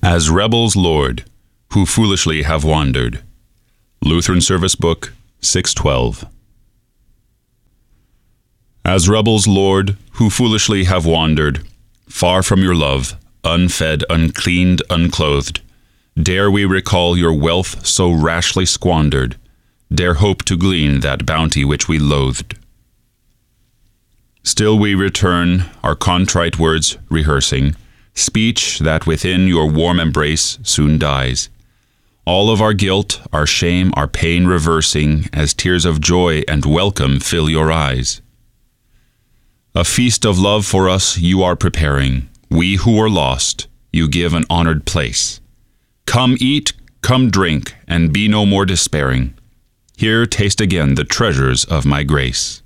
As rebels, Lord, who foolishly have wandered. Lutheran Service Book, 612. As rebels, Lord, who foolishly have wandered, far from your love, unfed, uncleaned, unclothed, dare we recall your wealth so rashly squandered, dare hope to glean that bounty which we loathed. Still we return, our contrite words rehearsing, speech that within your warm embrace soon dies. All of our guilt, our shame, our pain reversing, as tears of joy and welcome fill your eyes. A feast of love for us you are preparing. We who were lost, you give an honored place. Come eat, come drink, and be no more despairing. Here taste again the treasures of my grace.